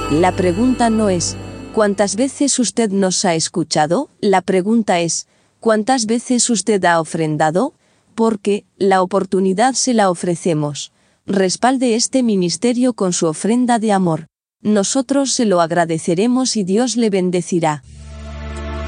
La pregunta no es, ¿cuántas veces usted nos ha escuchado? La pregunta es, ¿cuántas veces usted ha ofrendado? Porque, la oportunidad se la ofrecemos. Respalde este ministerio con su ofrenda de amor. Nosotros se lo agradeceremos y Dios le bendecirá.